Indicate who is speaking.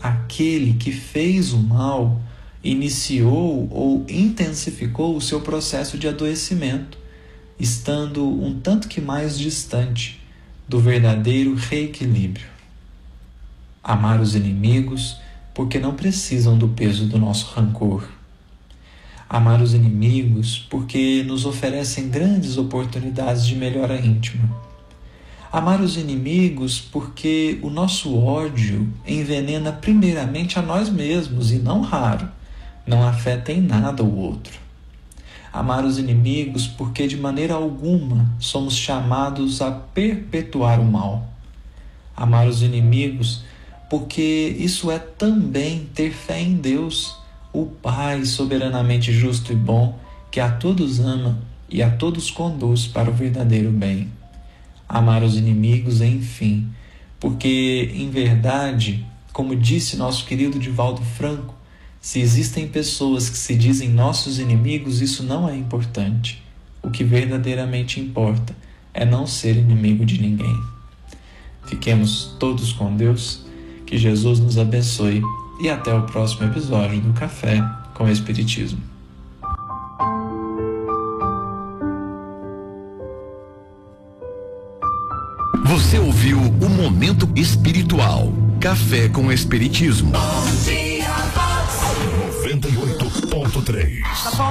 Speaker 1: aquele que fez o mal iniciou ou intensificou o seu processo de adoecimento, estando um tanto que mais distante do verdadeiro reequilíbrio. Amar os inimigos porque não precisam do peso do nosso rancor. Amar os inimigos porque nos oferecem grandes oportunidades de melhora íntima. Amar os inimigos porque o nosso ódio envenena primeiramente a nós mesmos e, não raro, não afeta em nada o outro. Amar os inimigos porque de maneira alguma somos chamados a perpetuar o mal. Amar os inimigos porque isso é também ter fé em Deus, o Pai soberanamente justo e bom, que a todos ama e a todos conduz para o verdadeiro bem. Amar os inimigos, enfim, porque, em verdade, como disse nosso querido Divaldo Franco, se existem pessoas que se dizem nossos inimigos, isso não é importante. O que verdadeiramente importa é não ser inimigo de ninguém. Fiquemos todos com Deus, que Jesus nos abençoe e até o próximo episódio do Café com o Espiritismo.
Speaker 2: Você ouviu o Momento Espiritual. Café com Espiritismo. 98.3.